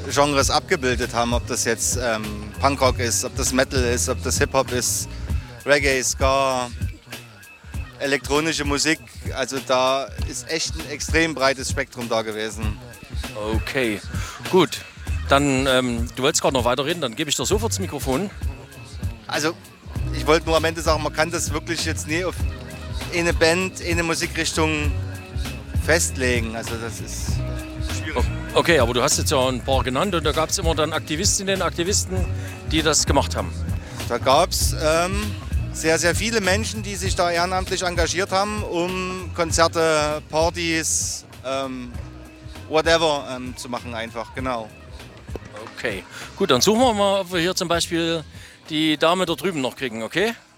Genres abgebildet haben, ob das jetzt Punkrock ist, ob das Metal ist, ob das Hip-Hop ist, Reggae, Ska, elektronische Musik. Also da ist echt ein extrem breites Spektrum da gewesen. Okay, gut. Dann, du wolltest gerade noch weiterreden, dann gebe ich dir sofort das Mikrofon. Also ich wollte nur am Ende sagen, man kann das wirklich jetzt nie auf eine Band, eine Musikrichtung festlegen. Also das ist schwierig. Okay, aber du hast jetzt ja ein paar genannt und da gab es immer dann Aktivistinnen, Aktivisten, die das gemacht haben. Da gab es sehr, sehr viele Menschen, die sich da ehrenamtlich engagiert haben, um Konzerte, Partys, whatever zu machen einfach, genau. Okay, gut, dann suchen wir mal, ob wir hier zum Beispiel die Dame da drüben noch kriegen, okay?